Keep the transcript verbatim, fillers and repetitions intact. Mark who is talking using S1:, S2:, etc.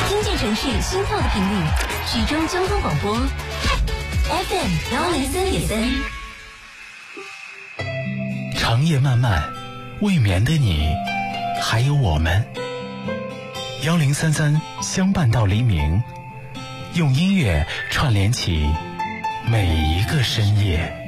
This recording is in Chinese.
S1: 经济城市心跳的频率，徐州交通广播 F M 幺零三点三。
S2: 长夜漫漫，未眠的你，还有我们。幺零三三相伴到黎明，用音乐串联起每一个深夜。